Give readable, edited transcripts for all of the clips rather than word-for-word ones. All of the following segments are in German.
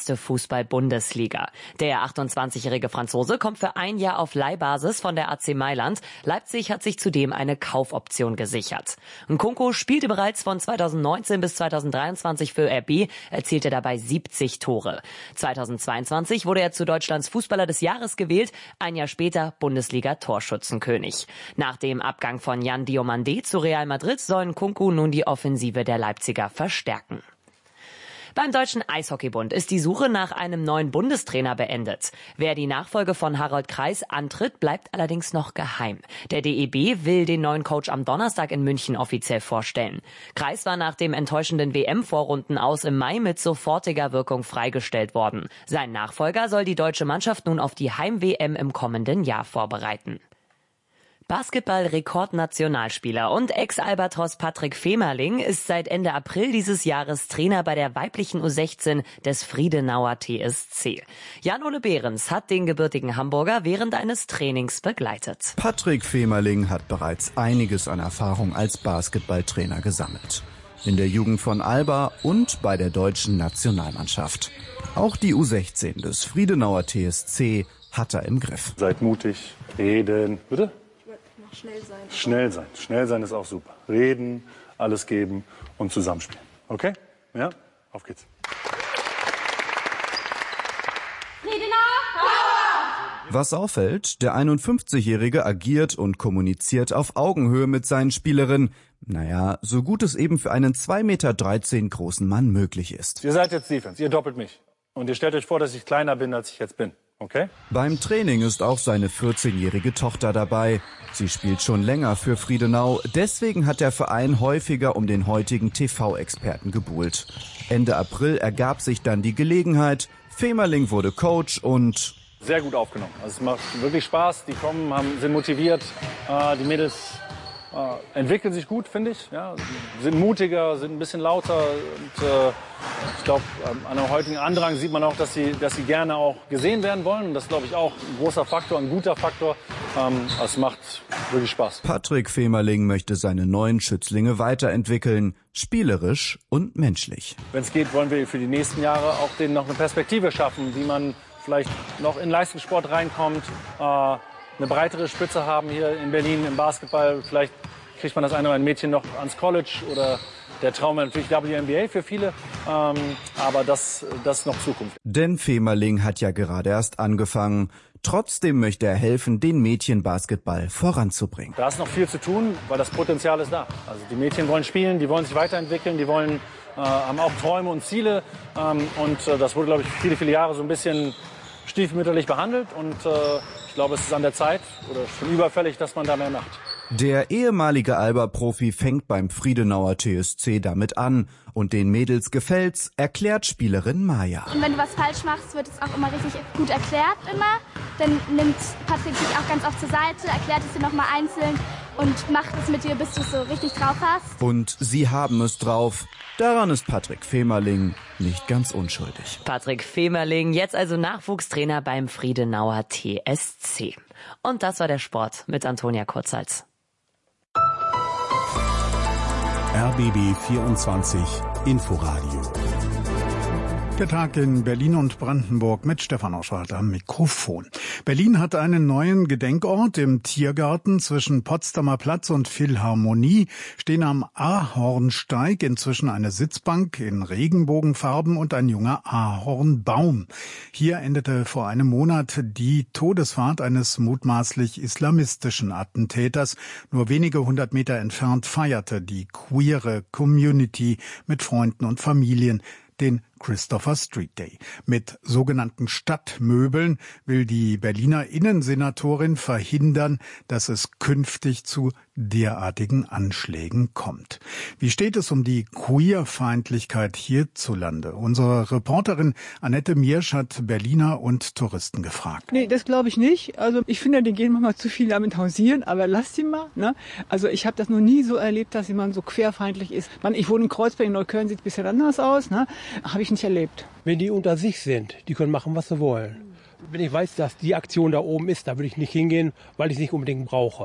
erste Fußball-Bundesliga. Der 28-jährige Franzose kommt für ein Jahr auf Leihbasis von der AC Mailand. Leipzig hat sich zudem eine Kaufoption gesichert. Nkunku spielte bereits von 2019 bis 2023 für RB, erzielte dabei 70 Tore. 2022 wurde er zu Deutschlands Fußballer des Jahres gewählt, ein Jahr später Bundesliga-Torschützenkönig. Nach dem Abgang von Yan Diomandé zu Real Madrid soll Nkunku nun die Offensive der Leipziger verstärken. Beim Deutschen Eishockeybund ist die Suche nach einem neuen Bundestrainer beendet. Wer die Nachfolge von Harald Kreis antritt, bleibt allerdings noch geheim. Der DEB will den neuen Coach am Donnerstag in München offiziell vorstellen. Kreis war nach dem enttäuschenden WM-Vorrunden aus im Mai mit sofortiger Wirkung freigestellt worden. Sein Nachfolger soll die deutsche Mannschaft nun auf die Heim-WM im kommenden Jahr vorbereiten. Basketball-Rekordnationalspieler und Ex-Albatros Patrick Femerling ist seit Ende April dieses Jahres Trainer bei der weiblichen U16 des Friedenauer TSC. Jan-Ole Behrens hat den gebürtigen Hamburger während eines Trainings begleitet. Patrick Femerling hat bereits einiges an Erfahrung als Basketballtrainer gesammelt. In der Jugend von Alba und bei der deutschen Nationalmannschaft. Auch die U16 des Friedenauer TSC hat er im Griff. Seid mutig, reden, bitte? Schnell sein. Schnell sein ist auch super. Reden, alles geben und zusammenspielen. Okay? Ja? Auf geht's. Was auffällt, der 51-Jährige agiert und kommuniziert auf Augenhöhe mit seinen Spielerinnen. Naja, so gut es eben für einen 2,13 Meter großen Mann möglich ist. Ihr seid jetzt Defense, ihr doppelt mich. Und ihr stellt euch vor, dass ich kleiner bin, als ich jetzt bin. Okay. Beim Training ist auch seine 14-jährige Tochter dabei. Sie spielt schon länger für Friedenau. Deswegen hat der Verein häufiger um den heutigen TV-Experten gebuhlt. Ende April ergab sich dann die Gelegenheit. Femerling wurde Coach und sehr gut aufgenommen. Also es macht wirklich Spaß. Die kommen, sind motiviert. Die Mädels entwickeln sich gut, finde ich. Ja, sind mutiger, sind ein bisschen lauter. Und ich glaube, an einem heutigen Andrang sieht man auch, dass sie gerne auch gesehen werden wollen. Und das ist, glaube ich, auch ein großer Faktor, ein guter Faktor. Es macht wirklich Spaß. Patrick Femerling möchte seine neuen Schützlinge weiterentwickeln, spielerisch und menschlich. Wenn es geht, wollen wir für die nächsten Jahre auch denen noch eine Perspektive schaffen, wie man vielleicht noch in Leistungssport reinkommt. Eine breitere Spitze haben hier in Berlin im Basketball. Vielleicht kriegt man das eine oder andere Mädchen noch ans College oder der Traum natürlich WNBA für viele. Aber das ist noch Zukunft. Denn Femerling hat ja gerade erst angefangen. Trotzdem möchte er helfen, den Mädchenbasketball voranzubringen. Da ist noch viel zu tun, weil das Potenzial ist da. Also die Mädchen wollen spielen, die wollen sich weiterentwickeln, die haben auch Träume und Ziele. Und das wurde, glaube ich, viele, viele Jahre so ein bisschen stiefmütterlich behandelt. Und ich glaube, es ist an der Zeit oder schon überfällig, dass man da mehr macht. Der ehemalige Alba-Profi fängt beim Friedenauer TSC damit an. Und den Mädels gefällt's, erklärt Spielerin Maja. Und wenn du was falsch machst, wird es auch immer richtig gut erklärt immer. Dann nimmt Patrick dich auch ganz oft zur Seite, erklärt es dir nochmal einzeln und macht es mit dir, bis du es so richtig drauf hast. Und sie haben es drauf. Daran ist Patrick Femerling nicht ganz unschuldig. Patrick Femerling, jetzt also Nachwuchstrainer beim Friedenauer TSC. Und das war der Sport mit Antonia Kurzhals. RBB 24 Inforadio. Der Tag in Berlin und Brandenburg mit Stefan Oschwald am Mikrofon. Berlin hat einen neuen Gedenkort im Tiergarten zwischen Potsdamer Platz und Philharmonie. Stehen am Ahornsteig inzwischen eine Sitzbank in Regenbogenfarben und ein junger Ahornbaum. Hier endete vor einem Monat die Todesfahrt eines mutmaßlich islamistischen Attentäters. Nur wenige 100 Meter entfernt feierte die queere Community mit Freunden und Familien den Christopher Street Day. Mit sogenannten Stadtmöbeln will die Berliner Innensenatorin verhindern, dass es künftig zu derartigen Anschlägen kommt. Wie steht es um die Queerfeindlichkeit hierzulande? Unsere Reporterin Annette Miersch hat Berliner und Touristen gefragt. Nee, das glaube ich nicht. Also ich finde, die gehen manchmal zu viel damit hausieren, aber lass sie mal. Ne? Also ich habe das noch nie so erlebt, dass jemand so querfeindlich ist. Ich wohne in Kreuzberg, in Neukölln sieht es ein bisschen anders aus. Ne? Habe ich nicht erlebt. Wenn die unter sich sind, die können machen, was sie wollen. Wenn ich weiß, dass die Aktion da oben ist, da würde ich nicht hingehen, weil ich es nicht unbedingt brauche.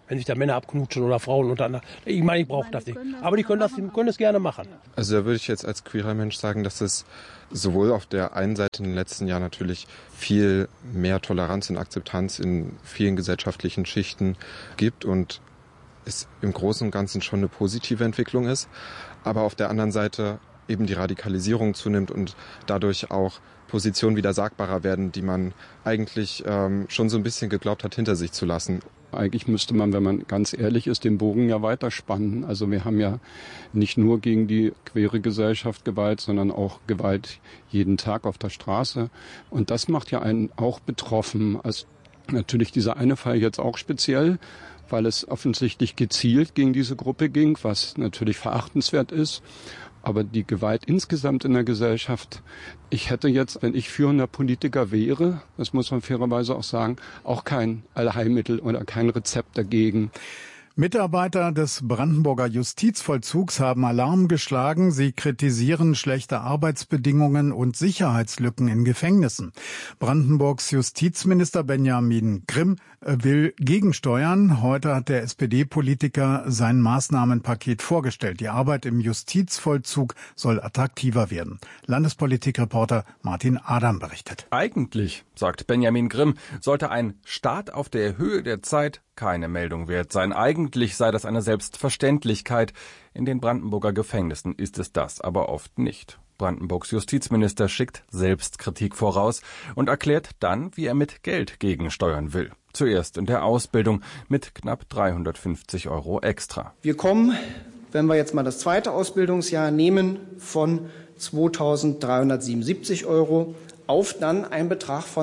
wenn sich da Männer abknutschen oder Frauen untereinander. Ich meine, ich brauche das nicht. Aber die können das gerne machen. Also da würde ich jetzt als queerer Mensch sagen, dass es sowohl auf der einen Seite in den letzten Jahren natürlich viel mehr Toleranz und Akzeptanz in vielen gesellschaftlichen Schichten gibt und es im Großen und Ganzen schon eine positive Entwicklung ist, aber auf der anderen Seite eben die Radikalisierung zunimmt und dadurch auch Positionen wieder sagbarer werden, die man eigentlich schon so ein bisschen geglaubt hat, hinter sich zu lassen. Eigentlich müsste man, wenn man ganz ehrlich ist, den Bogen ja weiterspannen. Also wir haben ja nicht nur gegen die queere Gesellschaft Gewalt, sondern auch Gewalt jeden Tag auf der Straße. Und das macht ja einen auch betroffen. Also natürlich dieser eine Fall jetzt auch speziell, weil es offensichtlich gezielt gegen diese Gruppe ging, was natürlich verachtenswert ist. Aber die Gewalt insgesamt in der Gesellschaft, ich hätte jetzt, wenn ich führender Politiker wäre, das muss man fairerweise auch sagen, auch kein Allheilmittel oder kein Rezept dagegen. Mitarbeiter des Brandenburger Justizvollzugs haben Alarm geschlagen. Sie kritisieren schlechte Arbeitsbedingungen und Sicherheitslücken in Gefängnissen. Brandenburgs Justizminister Benjamin Grimm will gegensteuern. Heute hat der SPD-Politiker sein Maßnahmenpaket vorgestellt. Die Arbeit im Justizvollzug soll attraktiver werden. Landespolitikreporter Martin Adam berichtet. Eigentlich, sagt Benjamin Grimm, sollte ein Staat auf der Höhe der Zeit keine Meldung wert sein. Eigentlich sei das eine Selbstverständlichkeit. In den Brandenburger Gefängnissen ist es das aber oft nicht. Brandenburgs Justizminister schickt Selbstkritik voraus und erklärt dann, wie er mit Geld gegensteuern will. Zuerst in der Ausbildung mit knapp 350 € extra. Wir kommen, wenn wir jetzt mal das zweite Ausbildungsjahr nehmen, von 2.377 € auf dann einen Betrag von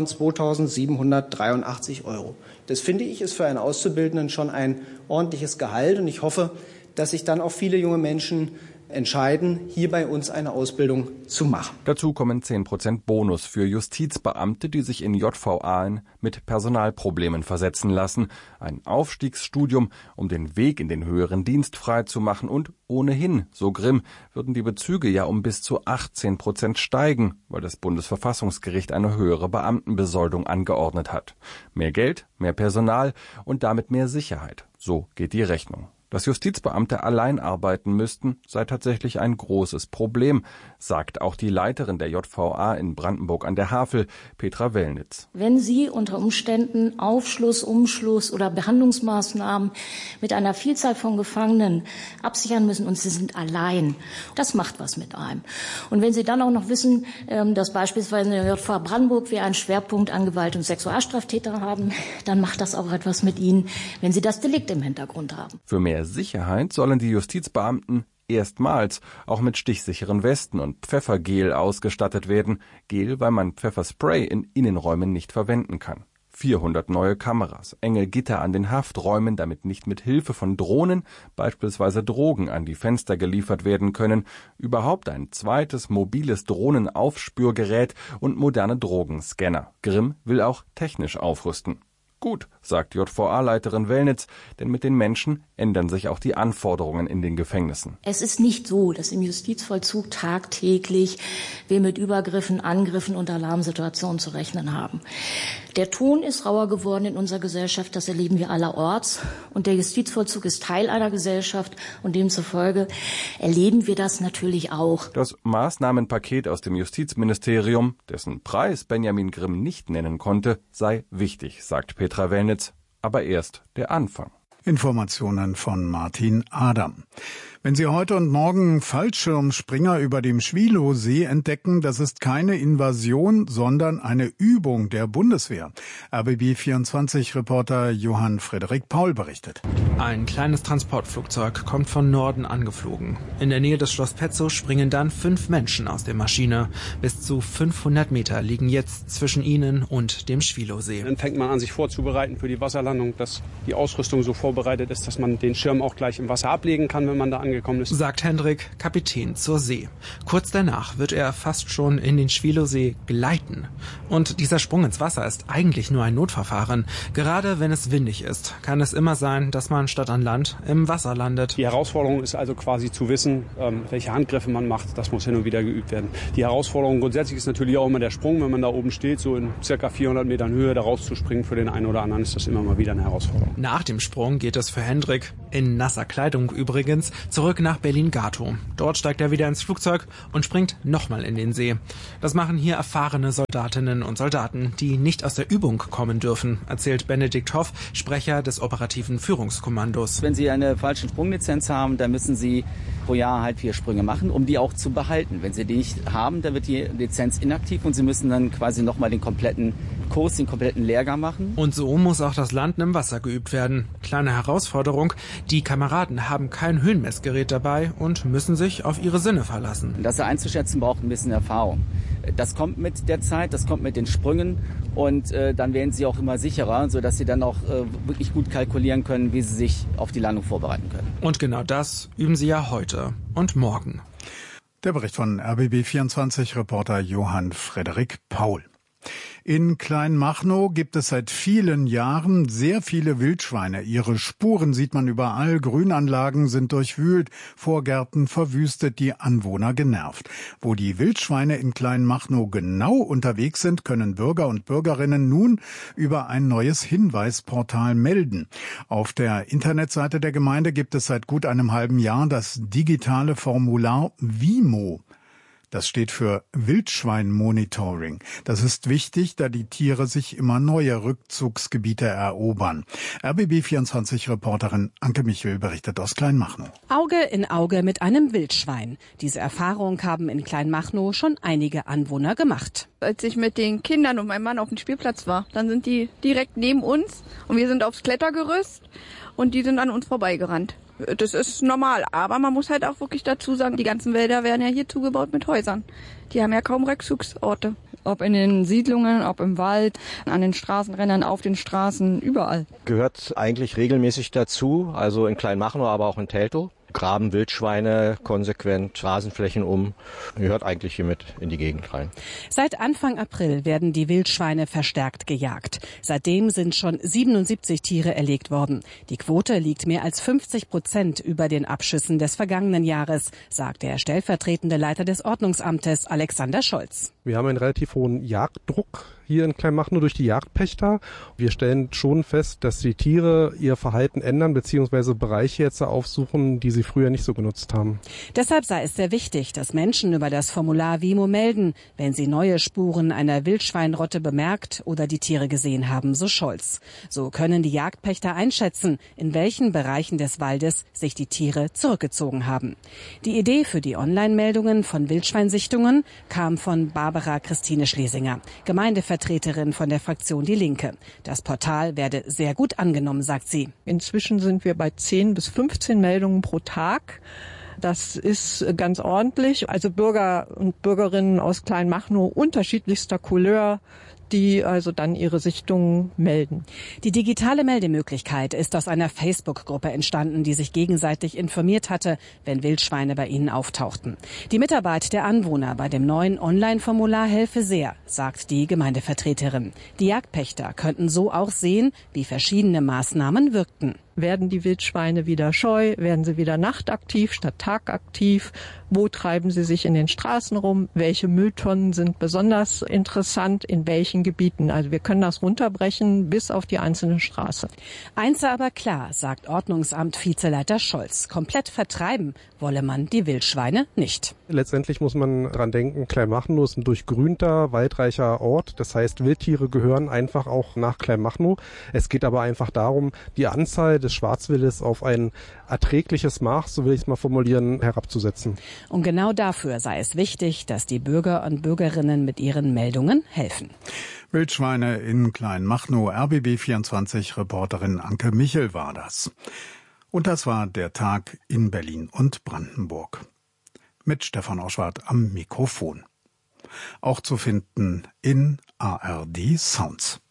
2.783 €. Das finde ich ist für einen Auszubildenden schon ein ordentliches Gehalt und ich hoffe, dass sich dann auch viele junge Menschen entscheiden, hier bei uns eine Ausbildung zu machen. Dazu kommen 10% Bonus für Justizbeamte, die sich in JVA mit Personalproblemen versetzen lassen. Ein Aufstiegsstudium, um den Weg in den höheren Dienst frei zu machen und ohnehin, so Grimm, würden die Bezüge ja um bis zu 18% steigen, weil das Bundesverfassungsgericht eine höhere Beamtenbesoldung angeordnet hat. Mehr Geld, mehr Personal und damit mehr Sicherheit. So geht die Rechnung. Dass Justizbeamte allein arbeiten müssten, sei tatsächlich ein großes Problem, sagt auch die Leiterin der JVA in Brandenburg an der Havel, Petra Wellnitz. Wenn Sie unter Umständen Aufschluss, Umschluss oder Behandlungsmaßnahmen mit einer Vielzahl von Gefangenen absichern müssen und Sie sind allein, das macht was mit einem. Und wenn Sie dann auch noch wissen, dass beispielsweise in der JVA Brandenburg wir einen Schwerpunkt an Gewalt- und Sexualstraftäter haben, dann macht das auch etwas mit Ihnen, wenn Sie das Delikt im Hintergrund haben. Für mehr Sicherheit sollen die Justizbeamten erstmals auch mit stichsicheren Westen und Pfeffergel ausgestattet werden. Gel, weil man Pfefferspray in Innenräumen nicht verwenden kann. 400 neue Kameras, enge Gitter an den Hafträumen, damit nicht mit Hilfe von Drohnen beispielsweise Drogen an die Fenster geliefert werden können. Überhaupt ein zweites mobiles Drohnenaufspürgerät und moderne Drogenscanner. Grimm will auch technisch aufrüsten. Gut, sagt JVA-Leiterin Wellnitz, denn mit den Menschen ändern sich auch die Anforderungen in den Gefängnissen. Es ist nicht so, dass im Justizvollzug tagtäglich wir mit Übergriffen, Angriffen und Alarmsituationen zu rechnen haben. Der Ton ist rauer geworden in unserer Gesellschaft, das erleben wir allerorts. Und der Justizvollzug ist Teil einer Gesellschaft und demzufolge erleben wir das natürlich auch. Das Maßnahmenpaket aus dem Justizministerium, dessen Preis Benjamin Grimm nicht nennen konnte, sei wichtig, sagt Petra Wellnitz, aber erst der Anfang. Informationen von Martin Adam. Wenn Sie heute und morgen Fallschirmspringer über dem Schwielowsee entdecken, das ist keine Invasion, sondern eine Übung der Bundeswehr. RBB24-Reporter Johann Frederik Paul berichtet. Ein kleines Transportflugzeug kommt von Norden angeflogen. In der Nähe des Schloss Petzow springen dann 5 Menschen aus der Maschine. Bis zu 500 Meter liegen jetzt zwischen ihnen und dem Schwielowsee. Dann fängt man an, sich vorzubereiten für die Wasserlandung, dass die Ausrüstung so vorbereitet ist, dass man den Schirm auch gleich im Wasser ablegen kann, wenn man da angekommen ist. Sagt Hendrik, Kapitän zur See. Kurz danach wird er fast schon in den Schwielowsee gleiten. Und dieser Sprung ins Wasser ist eigentlich nur ein Notverfahren. Gerade wenn es windig ist, kann es immer sein, dass man statt an Land im Wasser landet. Die Herausforderung ist also quasi zu wissen, welche Handgriffe man macht. Das muss hin und wieder geübt werden. Die Herausforderung grundsätzlich ist natürlich auch immer der Sprung. Wenn man da oben steht, so in circa 400 Metern Höhe, da rauszuspringen, für den einen oder anderen ist das immer mal wieder eine Herausforderung. Nach dem Sprung geht es für Hendrik, in nasser Kleidung übrigens, zurück nach Berlin-Gatow. Dort steigt er wieder ins Flugzeug und springt nochmal in den See. Das machen hier erfahrene Soldatinnen und Soldaten, die nicht aus der Übung kommen dürfen, erzählt Benedikt Hoff, Sprecher des operativen Führungskommandos. Wenn Sie eine falsche Sprunglizenz haben, dann müssen Sie pro Jahr halt 4 Sprünge machen, um die auch zu behalten. Wenn Sie die nicht haben, dann wird die Lizenz inaktiv und Sie müssen dann quasi nochmal den kompletten Kurs, den kompletten Lehrgang machen. Und so muss auch das Landen im Wasser geübt werden. Kleine Herausforderung, die Kameraden haben kein Höhenmessgerät dabei und müssen sich auf ihre Sinne verlassen. Das einzuschätzen braucht ein bisschen Erfahrung. Das kommt mit der Zeit, das kommt mit den Sprüngen und dann werden Sie auch immer sicherer, sodass Sie dann auch wirklich gut kalkulieren können, wie Sie sich auf die Landung vorbereiten können. Und genau das üben Sie ja heute und morgen. Der Bericht von RBB24-Reporter Johann Frederik Paul. In Kleinmachnow gibt es seit vielen Jahren sehr viele Wildschweine. Ihre Spuren sieht man überall. Grünanlagen sind durchwühlt, Vorgärten verwüstet, die Anwohner genervt. Wo die Wildschweine in Kleinmachnow genau unterwegs sind, können Bürger und Bürgerinnen nun über ein neues Hinweisportal melden. Auf der Internetseite der Gemeinde gibt es seit gut einem halben Jahr das digitale Formular WIMO. Das steht für Wildschwein-Monitoring. Das ist wichtig, da die Tiere sich immer neue Rückzugsgebiete erobern. RBB24-Reporterin Anke Michel berichtet aus Kleinmachnow. Auge in Auge mit einem Wildschwein. Diese Erfahrung haben in Kleinmachnow schon einige Anwohner gemacht. Als ich mit den Kindern und meinem Mann auf dem Spielplatz war, dann sind die direkt neben uns und wir sind aufs Klettergerüst und die sind an uns vorbeigerannt. Das ist normal, aber man muss halt auch wirklich dazu sagen, die ganzen Wälder werden ja hier zugebaut mit Häusern. Die haben ja kaum Rückzugsorte. Ob in den Siedlungen, ob im Wald, an den Straßenrändern, auf den Straßen, überall. Gehört eigentlich regelmäßig dazu, also in Kleinmachnow, aber auch in Teltow. Graben Wildschweine konsequent, Rasenflächen um, gehört eigentlich hier mit in die Gegend rein. Seit Anfang April werden die Wildschweine verstärkt gejagt. Seitdem sind schon 77 Tiere erlegt worden. Die Quote liegt mehr als 50% über den Abschüssen des vergangenen Jahres, sagt der stellvertretende Leiter des Ordnungsamtes Alexander Scholz. Wir haben einen relativ hohen Jagddruck hier in Kleinmachnow durch die Jagdpächter. Wir stellen schon fest, dass die Tiere ihr Verhalten ändern bzw. Bereiche jetzt aufsuchen, die sie früher nicht so genutzt haben. Deshalb sei es sehr wichtig, dass Menschen über das Formular WIMO melden, wenn sie neue Spuren einer Wildschweinrotte bemerkt oder die Tiere gesehen haben, so Scholz. So können die Jagdpächter einschätzen, in welchen Bereichen des Waldes sich die Tiere zurückgezogen haben. Die Idee für die Online-Meldungen von Wildschweinsichtungen kam von Barbara Christine Schlesinger, Gemeindevertreterin von der Fraktion Die Linke. Das Portal werde sehr gut angenommen, sagt sie. Inzwischen sind wir bei 10 bis 15 Meldungen pro Tag. Das ist ganz ordentlich. Also Bürger und Bürgerinnen aus Kleinmachnow unterschiedlichster Couleur, die also dann ihre Sichtungen melden. Die digitale Meldemöglichkeit ist aus einer Facebook-Gruppe entstanden, die sich gegenseitig informiert hatte, wenn Wildschweine bei ihnen auftauchten. Die Mitarbeit der Anwohner bei dem neuen Online-Formular helfe sehr, sagt die Gemeindevertreterin. Die Jagdpächter könnten so auch sehen, wie verschiedene Maßnahmen wirkten. Werden die Wildschweine wieder scheu? Werden sie wieder nachtaktiv statt tagaktiv? Wo treiben sie sich in den Straßen rum? Welche Mülltonnen sind besonders interessant? In welchen Gebieten? Also wir können das runterbrechen bis auf die einzelne Straße. Eins aber klar, sagt Ordnungsamt-Vizeleiter Scholz. Komplett vertreiben wolle man die Wildschweine nicht. Letztendlich muss man dran denken, Kleinmachnow ist ein durchgrünter, waldreicher Ort. Das heißt, Wildtiere gehören einfach auch nach Kleinmachnow. Es geht aber einfach darum, die Anzahl des Schwarzwildes auf ein erträgliches Maß, so will ich es mal formulieren, herabzusetzen. Und genau dafür sei es wichtig, dass die Bürger und Bürgerinnen mit ihren Meldungen helfen. Wildschweine in Kleinmachnow, RBB24-Reporterin Anke Michel war das. Und das war der Tag in Berlin und Brandenburg. Mit Stefan Oschwart am Mikrofon. Auch zu finden in ARD Sounds.